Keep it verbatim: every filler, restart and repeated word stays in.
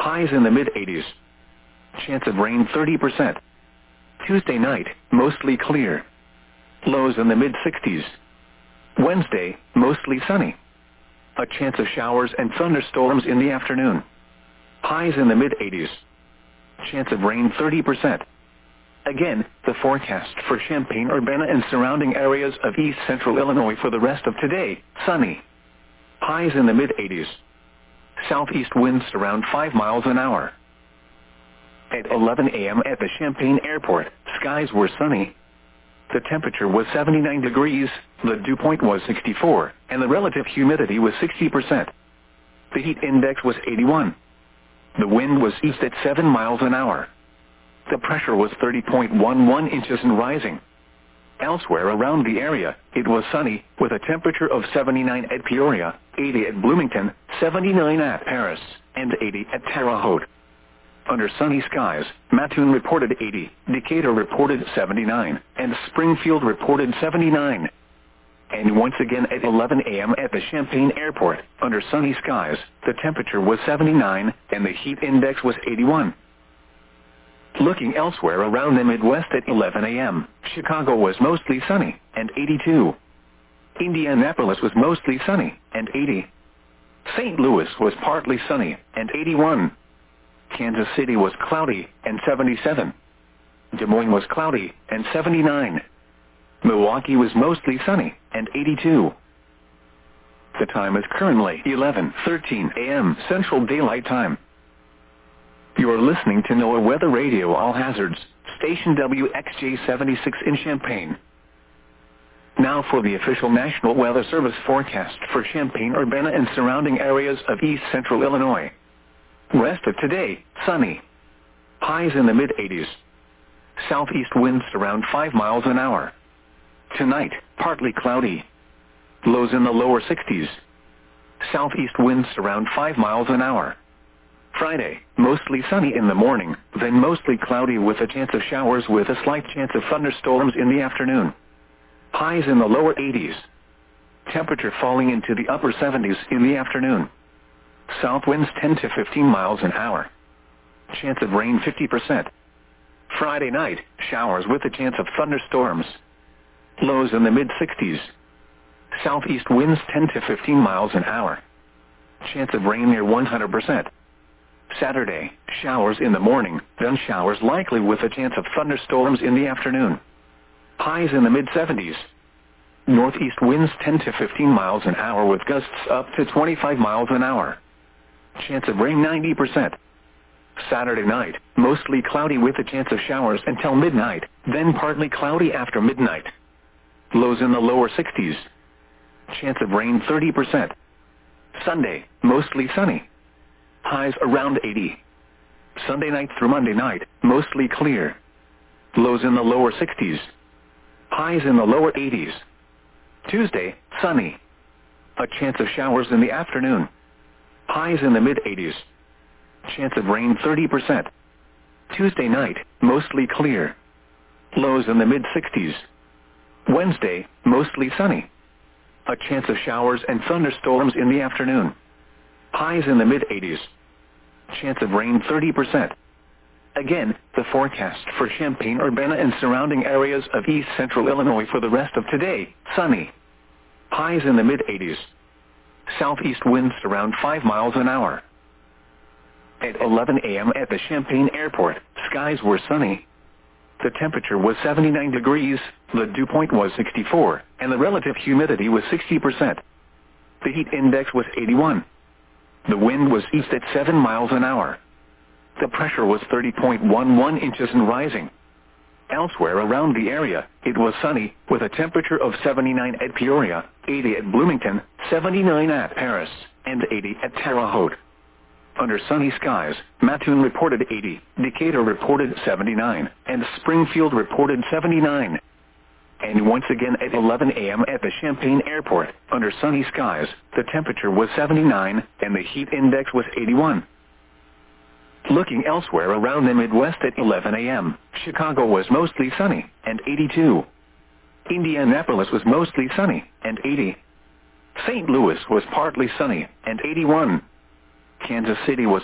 Highs in the mid eighties. Chance of rain thirty percent. Tuesday night, mostly clear. Lows in the mid sixties. Wednesday, mostly sunny. A chance of showers and thunderstorms in the afternoon. Highs in the mid eighties. Chance of rain thirty percent. Again, the forecast for Champaign-Urbana and surrounding areas of east central Illinois for the rest of today, sunny. Highs in the mid eighties. Southeast winds around five miles an hour. At eleven a m at the Champaign Airport, skies were sunny. The temperature was seventy-nine degrees, the dew point was sixty-four, and the relative humidity was sixty percent. The heat index was eighty-one. The wind was east at seven miles an hour. The pressure was thirty point one one inches and rising. Elsewhere around the area, it was sunny, with a temperature of seventy-nine at Peoria, eighty at Bloomington, seventy-nine at Paris, and eighty at Terre Haute. Under sunny skies, Mattoon reported eighty, Decatur reported seventy-nine, and Springfield reported seventy-nine. And once again at eleven a m at the Champaign Airport, under sunny skies, the temperature was seventy-nine, and the heat index was eighty-one. Looking elsewhere around the Midwest at eleven a m, Chicago was mostly sunny, and eighty-two. Indianapolis was mostly sunny, and eighty. Saint Louis was partly sunny, and eighty-one. Kansas City was cloudy, and seventy-seven. Des Moines was cloudy, and seventy-nine. Milwaukee was mostly sunny, and eighty-two. The time is currently eleven thirteen a m Central Daylight Time. You are listening to NOAA Weather Radio All Hazards, station W X J seventy-six in Champaign. Now for the official National Weather Service forecast for Champaign-Urbana and surrounding areas of east central Illinois. Rest of today, sunny. Highs in the mid eighties. Southeast winds around five miles an hour. Tonight, partly cloudy. Lows in the lower sixties. Southeast winds around five miles an hour. Friday, mostly sunny in the morning, then mostly cloudy with a chance of showers with a slight chance of thunderstorms in the afternoon. Highs in the lower eighties. Temperature falling into the upper seventies in the afternoon. South winds ten to fifteen miles an hour. Chance of rain fifty percent. Friday night, showers with a chance of thunderstorms. Lows in the mid sixties. Southeast winds ten to fifteen miles an hour. Chance of rain near one hundred percent. Saturday, showers in the morning, then showers likely with a chance of thunderstorms in the afternoon. Highs in the mid seventies. Northeast winds ten to fifteen miles an hour with gusts up to twenty-five miles an hour. Chance of rain ninety percent. Saturday night, mostly cloudy with a chance of showers until midnight, then partly cloudy after midnight. Lows in the lower sixties. Chance of rain thirty percent. Sunday, mostly sunny. Highs around eighty. Sunday night through Monday night, mostly clear. Lows in the lower sixties. Highs in the lower eighties. Tuesday, sunny. A chance of showers in the afternoon. Highs in the mid eighties. Chance of rain thirty percent. Tuesday night, mostly clear. Lows in the mid sixties. Wednesday, mostly sunny. A chance of showers and thunderstorms in the afternoon. Highs in the mid eighties. Chance of rain thirty percent. Again, the forecast for Champaign-Urbana and surrounding areas of east central Illinois for the rest of today, sunny. Highs in the mid eighties. Southeast winds around five miles an hour. At eleven a m at the Champaign Airport, skies were sunny. The temperature was seventy-nine degrees, the dew point was sixty-four, and the relative humidity was sixty percent. The heat index was eighty-one. The wind was east at seven miles an hour. The pressure was thirty point one one inches and rising. Elsewhere around the area, it was sunny, with a temperature of seventy-nine at Peoria, eighty at Bloomington, seventy-nine at Paris, and eighty at Terre Haute. Under sunny skies, Mattoon reported eighty, Decatur reported seventy-nine, and Springfield reported seventy-nine. And once again at eleven a m at the Champaign Airport, under sunny skies, the temperature was seventy-nine, and the heat index was eighty-one. Looking elsewhere around the Midwest at eleven a m, Chicago was mostly sunny, and eighty-two. Indianapolis was mostly sunny, and eighty. Saint Louis was partly sunny, and eighty-one. Kansas City was